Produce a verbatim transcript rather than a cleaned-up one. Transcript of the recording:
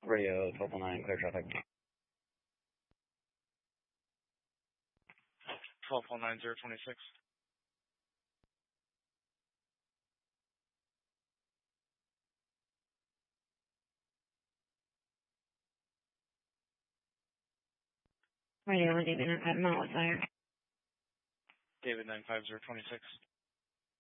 Radio twelve oh nine, clear traffic. twelve oh nine, zero twenty-six. Radio David nine five, Mount Fire. David nine five zero twenty-six.